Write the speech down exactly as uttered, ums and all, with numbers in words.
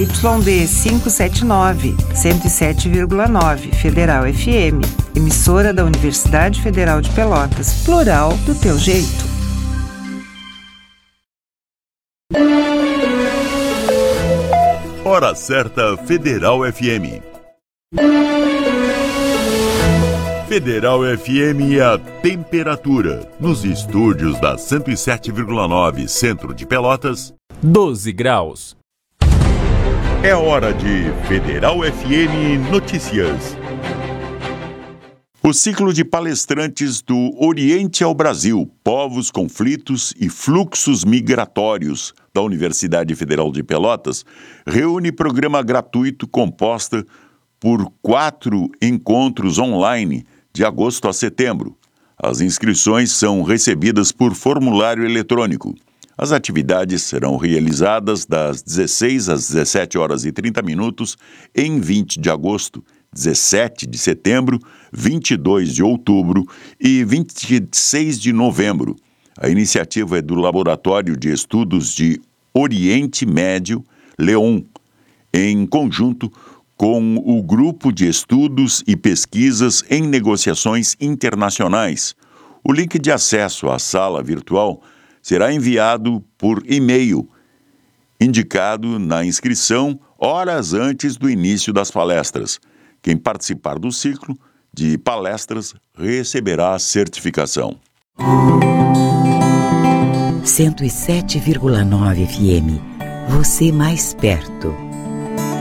D quinhentos e setenta e nove, cento e sete vírgula nove, Federal F M, emissora da Universidade Federal de Pelotas, plural do teu jeito. Hora certa Federal F M. Federal F M é a temperatura. Nos estúdios da cento e sete vírgula nove, centro de Pelotas, doze graus. É hora de Federal F M Notícias. O ciclo de palestrantes do Oriente ao Brasil, Povos, Conflitos e Fluxos Migratórios da Universidade Federal de Pelotas reúne programa gratuito composta por quatro encontros online de agosto a setembro. As inscrições são recebidas por formulário eletrônico. As atividades serão realizadas das dezesseis às dezessete horas e trinta minutos em vinte de agosto, dezessete de setembro, vinte e dois de outubro e vinte e seis de novembro. A iniciativa é do Laboratório de Estudos de Oriente Médio, LEON, em conjunto com o Grupo de Estudos e Pesquisas em Negociações Internacionais. O link de acesso à sala virtual será enviado por e-mail, indicado na inscrição horas antes do início das palestras. Quem participar do ciclo de palestras receberá a certificação. cento e sete vírgula nove F M. Você mais perto.